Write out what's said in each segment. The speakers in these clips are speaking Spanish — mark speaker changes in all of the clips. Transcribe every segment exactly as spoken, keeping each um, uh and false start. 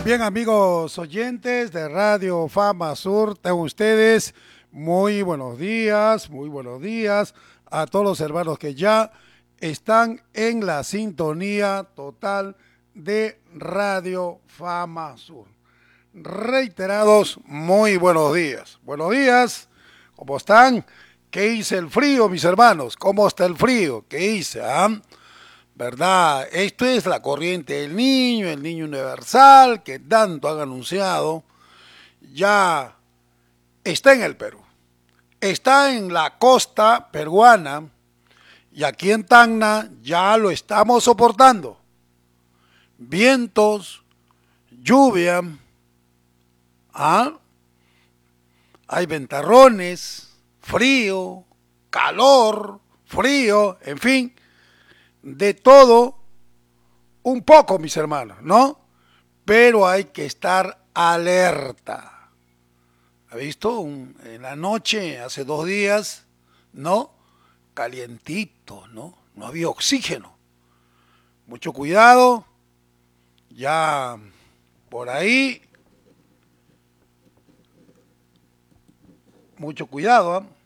Speaker 1: Bien, amigos oyentes de Radio Fama Sur, tengan ustedes muy buenos días, muy buenos días a todos los hermanos que ya están en la sintonía total de Radio Fama Sur. Reiterados, muy buenos días. Buenos días, ¿cómo están? ¿Qué hice el frío, mis hermanos? ¿Cómo está el frío? ¿Qué hice? Ah? ¿Verdad? Esto es la corriente del niño, el niño universal, que tanto han anunciado. Ya está en el Perú. Está en la costa peruana y aquí en Tacna ya lo estamos soportando. Vientos, lluvia, ¿ah? Hay ventarrones, frío, calor, frío, en fin, de todo un poco, mis hermanos, ¿no? Pero hay que estar alerta. ¿Ha visto? Un, en la noche, hace dos días, ¿no? Calientito, ¿no? No había oxígeno. Mucho cuidado. Ya por ahí, mucho cuidado, ¿eh?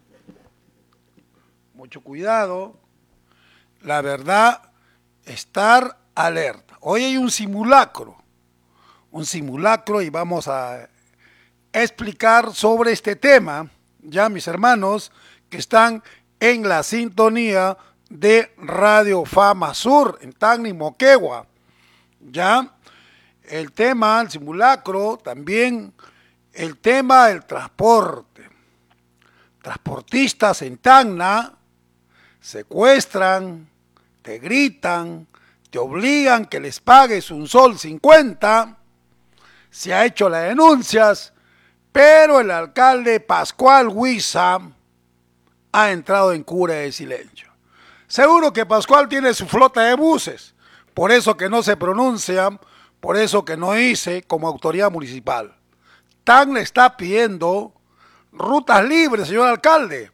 Speaker 1: Mucho cuidado. La verdad, estar alerta. Hoy hay un simulacro, un simulacro y vamos a explicar sobre este tema, ya mis hermanos que están en la sintonía de Radio Fama Sur, en Tacna y Moquegua. Ya, el tema, el simulacro, también el tema del transporte. Transportistas en Tacna secuestran, te gritan, te obligan que les pagues un sol cincuenta, se ha hecho las denuncias, pero el alcalde Pascual Huiza ha entrado en cura de silencio. Seguro que Pascual tiene su flota de buses, por eso que no se pronuncia, por eso que no dice como autoridad municipal. Tacna está pidiendo rutas libres, señor alcalde.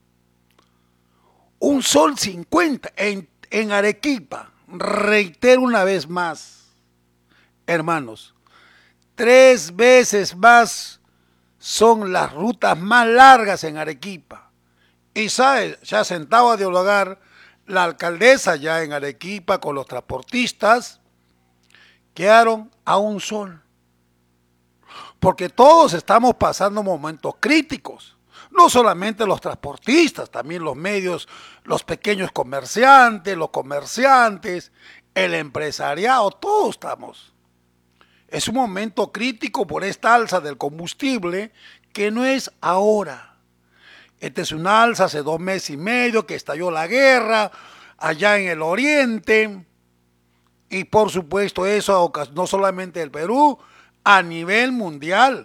Speaker 1: Un sol cincuenta en, en Arequipa. Reitero una vez más, hermanos, tres veces más son las rutas más largas en Arequipa. Y sabe, se ha sentado a dialogar la alcaldesa ya en Arequipa con los transportistas, quedaron a un sol. Porque todos estamos pasando momentos críticos. No solamente los transportistas, también los medios, los pequeños comerciantes, los comerciantes, el empresariado, todos estamos. Es un momento crítico por esta alza del combustible que no es ahora. Esta es una alza hace dos meses y medio que estalló la guerra allá en el oriente y por supuesto eso no solamente el Perú, a nivel mundial.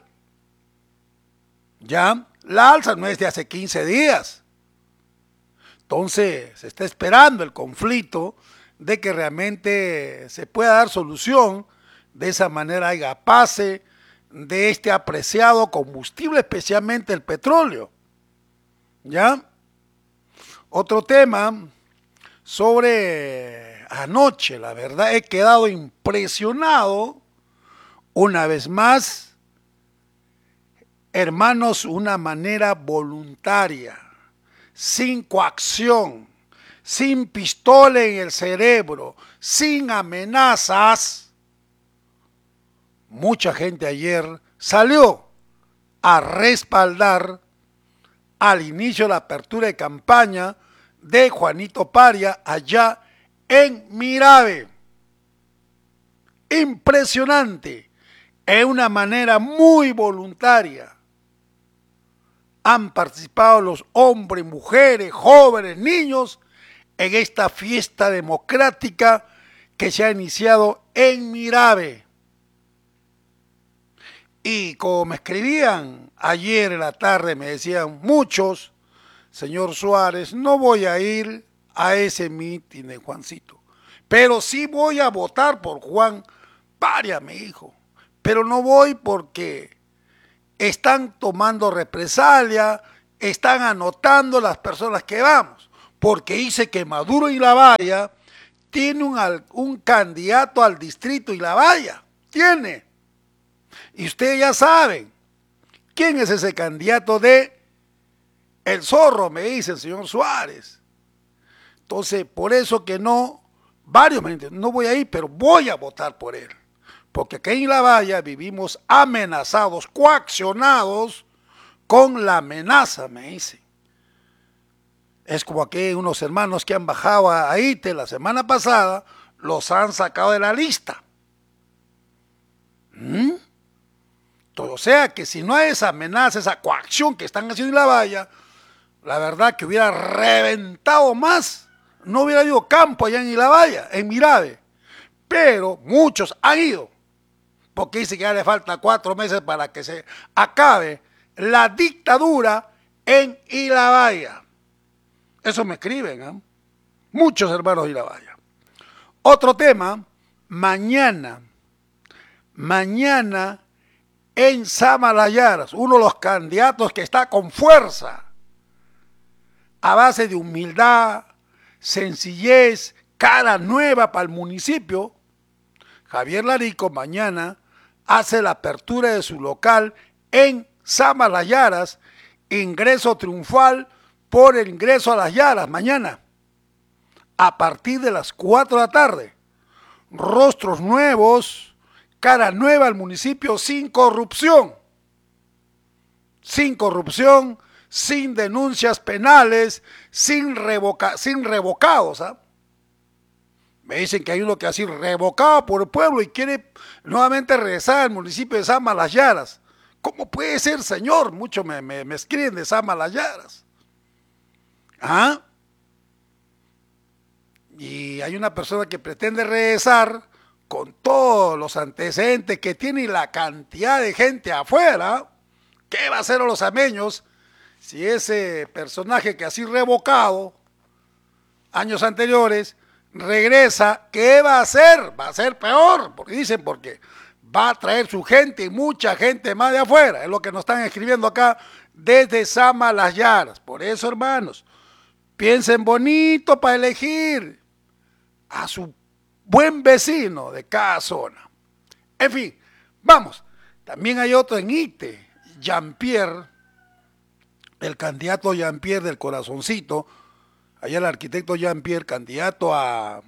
Speaker 1: ¿Ya? La alza no es de hace quince días. Entonces, se está esperando el conflicto de que realmente se pueda dar solución, de esa manera haya pase de este apreciado combustible, especialmente el petróleo. ¿Ya? Otro tema sobre anoche, la verdad, he quedado impresionado una vez más. Hermanos, una manera voluntaria, sin coacción, sin pistola en el cerebro, sin amenazas. Mucha gente ayer salió a respaldar al inicio de la apertura de campaña de Juanito Parea allá en Mirabe. Impresionante, es una manera muy voluntaria. Han participado los hombres, mujeres, jóvenes, niños en esta fiesta democrática que se ha iniciado en Mirabe. Y como me escribían ayer en la tarde, me decían muchos, señor Suárez, no voy a ir a ese mitin de Juancito, pero sí voy a votar por Juan Parea, mi hijo, pero no voy porque están tomando represalia, están anotando las personas que vamos, porque dice que Maduro y Lavalla tiene un, un candidato al distrito y Lavalla, tiene, Y ustedes ya saben quién es ese candidato de El Zorro, me dice el señor Suárez. Entonces, por eso que no, varios me dicen, no voy a ir, pero voy a votar por él. Porque aquí en La Valla vivimos amenazados, coaccionados con la amenaza, me dicen. Es como aquí unos hermanos que han bajado a Haití la semana pasada, los han sacado de la lista. ¿Mm? O sea que si no hay esa amenaza, esa coacción que están haciendo en La Valla, la verdad que hubiera reventado más, no hubiera habido campo allá en La Valla, en Mirabe. Pero muchos han ido, porque dice que ya le falta cuatro meses para que se acabe la dictadura en Ilabaya. Eso me escriben, ¿eh? Muchos hermanos de Ilabaya. Otro tema, mañana, mañana en Samalayas, uno de los candidatos que está con fuerza, a base de humildad, sencillez, cara nueva para el municipio, Javier Larico mañana hace la apertura de su local en Samalayas, ingreso triunfal por el ingreso a las Yaras mañana, a partir de las cuatro de la tarde. Rostros nuevos, cara nueva al municipio sin corrupción, sin corrupción, sin denuncias penales, sin, revoca, sin revocados. ¿eh? Me dicen que hay uno que ha sido revocado por el pueblo y quiere nuevamente regresar al municipio de Samalayas. ¿Cómo puede ser, señor? Muchos me, me, me escriben de Samalayas. ¿Ah? Y hay una persona que pretende regresar con todos los antecedentes que tiene y la cantidad de gente afuera. ¿Qué va a hacer a los ameños si ese personaje que ha sido revocado años anteriores regresa? ¿Qué va a hacer? Va a ser peor, porque dicen porque va a traer su gente y mucha gente más de afuera. Es lo que nos están escribiendo acá desde Samalayas. Por eso, hermanos, piensen bonito para elegir a su buen vecino de cada zona. En fin, vamos. También hay otro en Ite, Jean-Pierre, el candidato Jean-Pierre del Corazoncito, allá el arquitecto Jean-Pierre, candidato a,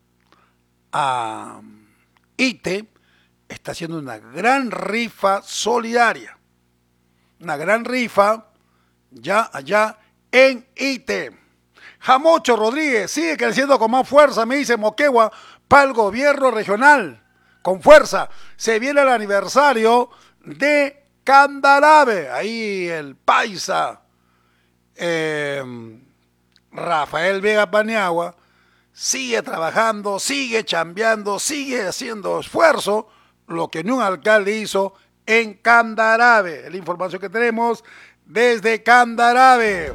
Speaker 1: a Ite, está haciendo una gran rifa solidaria. Una gran rifa ya allá en Ite. Jamocho Rodríguez sigue creciendo con más fuerza, me dice Moquegua, para el gobierno regional. Con fuerza. Se viene el aniversario de Candarave. Ahí el paisa eh, Rafael Vega Paniagua sigue trabajando, sigue chambeando, sigue haciendo esfuerzo, lo que ni un alcalde hizo en Candarave. La información que tenemos desde Candarave.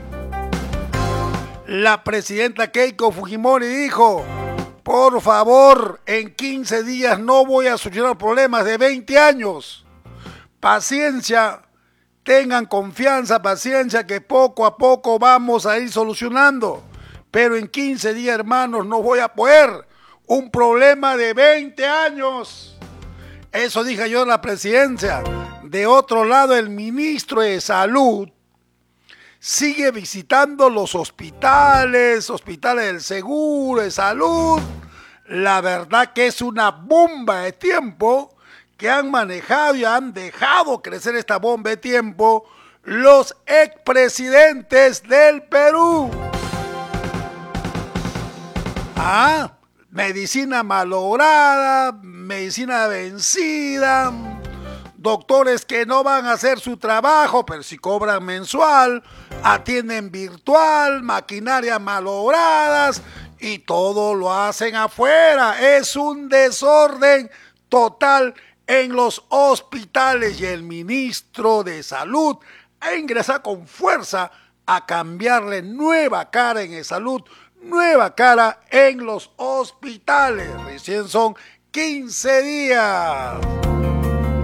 Speaker 1: La presidenta Keiko Fujimori dijo, por favor, en quince días no voy a solucionar problemas de veinte años. Paciencia, tengan confianza, paciencia, que poco a poco vamos a ir solucionando. Pero en quince días, hermanos, no voy a poder. Un problema de veinte años. Eso dije yo en la presidencia. De otro lado, el ministro de Salud sigue visitando los hospitales, hospitales del Seguro de Salud. La verdad que es una bomba de tiempo que han manejado y han dejado crecer esta bomba de tiempo los expresidentes del Perú. Ah, medicina malograda, medicina vencida, doctores que no van a hacer su trabajo, pero si cobran mensual, atienden virtual, maquinarias malogradas y todo lo hacen afuera. Es un desorden total en los hospitales y el ministro de Salud ha ingresado con fuerza a cambiarle nueva cara en el salud, nueva cara en los hospitales. Recién son quince días.